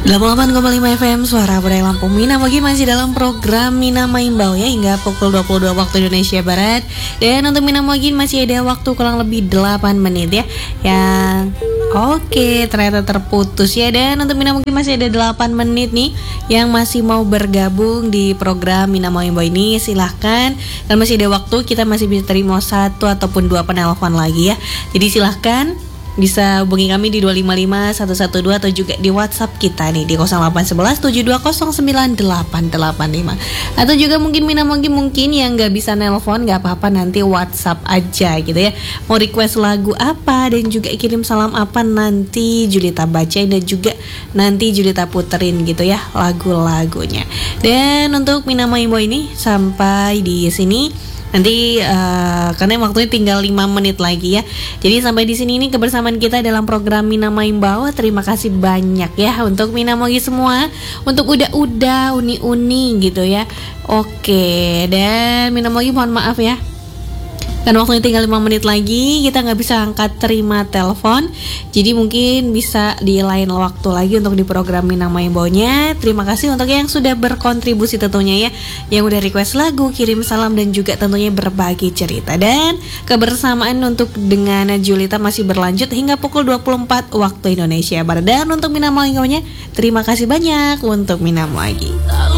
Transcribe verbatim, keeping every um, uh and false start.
delapan puluh delapan koma lima F M Suara Budaya Lampung. Mina Mogi masih dalam program Mina Maimbau ya, hingga pukul dua puluh dua waktu Indonesia Barat. Dan untuk Mina Mogi masih ada waktu kurang lebih delapan menit ya. Yang oke, ternyata terputus ya. Dan untuk Mina Mogi masih ada delapan menit nih yang masih mau bergabung di program Mina Maimbau ini, silahkan. Dan masih ada waktu, kita masih bisa terima satu ataupun dua penelpon lagi ya. Jadi silahkan bisa hubungi kami di dua lima lima satu satu dua atau juga di WhatsApp kita nih di nol delapan satu satu tujuh dua nol sembilan delapan delapan lima. Atau juga mungkin Mina Mogi mungkin yang gak bisa nelpon, gak apa-apa, nanti WhatsApp aja gitu ya. Mau request lagu apa dan juga kirim salam apa, nanti Julita bacain dan juga nanti Julita puterin gitu ya lagu-lagunya. Dan untuk Mina Maimbau ini sampai di sini. Nanti uh, karena waktunya tinggal lima menit lagi ya. Jadi sampai di sini ini kebersamaan kita dalam program Mina Maimbau. Terima kasih banyak ya untuk Mina Mogi semua, untuk udah-udah uni-uni gitu ya. Oke, dan Mina Mogi mohon maaf ya, dan waktunya tinggal lima menit lagi, kita gak bisa angkat terima telepon. Jadi mungkin bisa di lain waktu lagi untuk di program Mina Maimbaunya. Terima kasih untuk yang sudah berkontribusi tentunya ya, yang udah request lagu, kirim salam, dan juga tentunya berbagi cerita. Dan kebersamaan untuk dengan Julita masih berlanjut hingga pukul dua puluh empat waktu Indonesia Barat. Dan untuk Mina Maimbaunya, terima kasih banyak untuk Mina Mogi.